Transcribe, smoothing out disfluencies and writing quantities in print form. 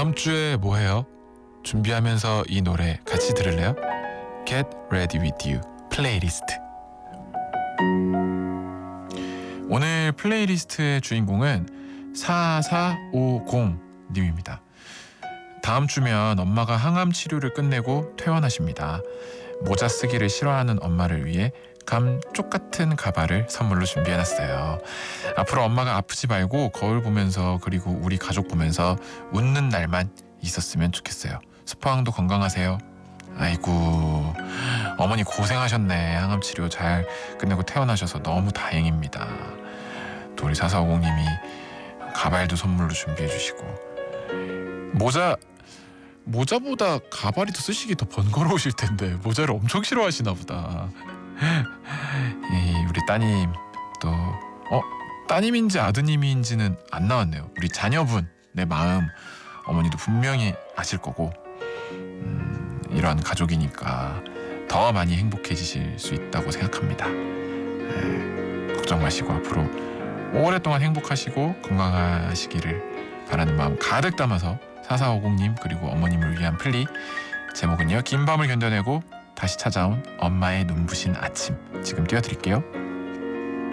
다음 주에 뭐 해요? 준비하면서 이 노래 같이 들을래요? Get Ready With You 플레이리스트. 오늘 플레이리스트의 주인공은 4450님입니다. 다음 주면 엄마가 항암 치료를 끝내고 퇴원하십니다. 모자 쓰기를 싫어하는 엄마를 위해 감쪽 같은 가발을 선물로 준비해놨어요. 앞으로 엄마가 아프지 말고 거울 보면서 그리고 우리 가족 보면서 웃는 날만 있었으면 좋겠어요. 스포항도 건강하세요. 아이고, 어머니 고생하셨네. 항암 치료 잘 끝내고 퇴원하셔서 너무 다행입니다. 또 우리 4450님이 가발도 선물로 준비해 주시고, 모자보다 가발이 더 쓰시기 더 번거로우실 텐데 모자를 엄청 싫어하시나 보다. 우리 따님 또 따님인지 아드님인지는 안 나왔네요. 우리 자녀분 내 마음 어머니도 분명히 아실 거고, 이러한 가족이니까 더 많이 행복해지실 수 있다고 생각합니다. 걱정 마시고 앞으로 오랫동안 행복하시고 건강하시기를 바라는 마음 가득 담아서 4450님 그리고 어머님을 위한 플리, 제목은요 긴 밤을 견뎌내고 다시 찾아온 엄마의 눈부신 아침, 지금 띄워드릴게요.